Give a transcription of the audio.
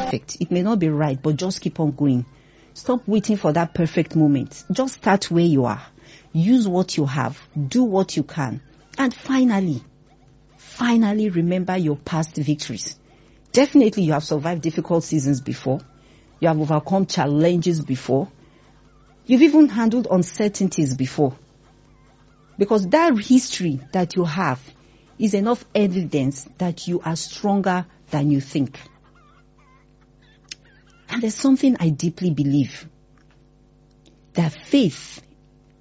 perfect. It may not be right, but just keep on going. Stop waiting for that perfect moment. Just start where you are. Use what you have. Do what you can. And finally remember your past victories. Definitely you have survived difficult seasons before. You have overcome challenges before. You've even handled uncertainties before. Because that history that you have is enough evidence that you are stronger than you think. And there's something I deeply believe. That faith